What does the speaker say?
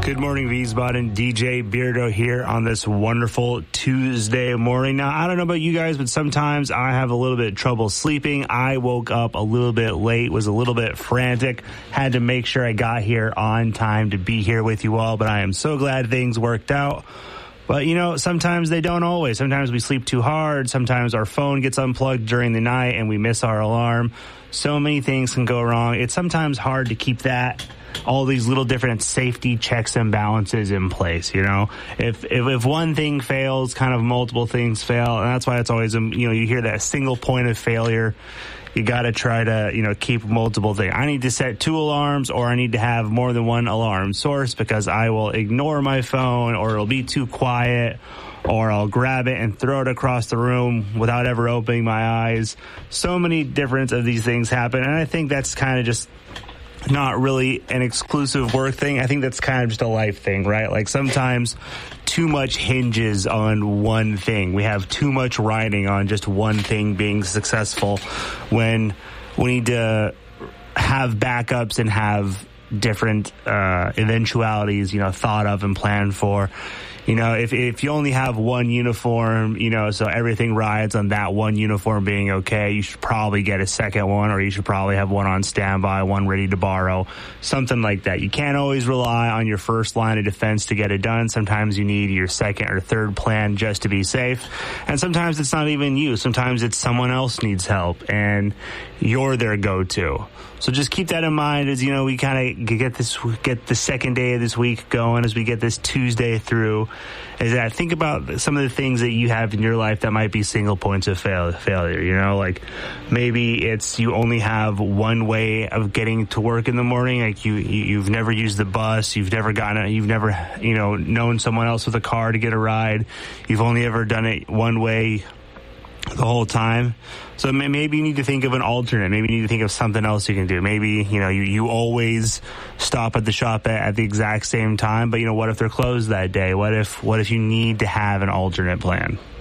Good morning, Wiesbaden. DJ Beardo here on this wonderful Tuesday morning. Now, I don't know about you guys, but sometimes I have a little bit of trouble sleeping. I woke up a little bit late, was a little bit frantic, had to make sure I got here on time to be here with you all, but I am so glad things worked out. But, you know, sometimes they don't always. Sometimes we sleep too hard. Sometimes our phone gets unplugged during the night and we miss our alarm. So many things can go wrong. It's sometimes hard to keep all these little different safety checks and balances in place, you know. If one thing fails, kind of multiple things fail, and that's why it's always, you hear that single point of failure. You got to try to, keep multiple things. I need to set 2 alarms, or I need to have more than one alarm source, because I will ignore my phone, or it'll be too quiet, or I'll grab it and throw it across the room without ever opening my eyes. So many different of these things happen, and I think that's kind of just not really an exclusive work thing. I think that's kind of just a life thing, right? Like sometimes too much hinges on one thing. We have too much riding on just one thing being successful, when we need to have backups and have different eventualities, thought of and planned for. If you only have one uniform, so everything rides on that one uniform being okay, you should probably get a second one, or you should probably have one on standby, one ready to borrow, something like that. You can't always rely on your first line of defense to get it done. Sometimes you need your second or third plan just to be safe. And sometimes it's not even you. Sometimes it's someone else needs help and you're their go-to. So just keep that in mind as, we kind of get the second day of this week going, as we get this Tuesday through, is that think about some of the things that you have in your life that might be single points of failure, like maybe it's you only have one way of getting to work in the morning. Like you've never used the bus, you've never known someone else with a car to get a ride. You've only ever done it one way the whole time. So maybe you need to think of an alternate. Maybe you need to think of something else you can do. Maybe, you always stop at the shop at the exact same time, but what if they're closed that day? What if you need to have an alternate plan?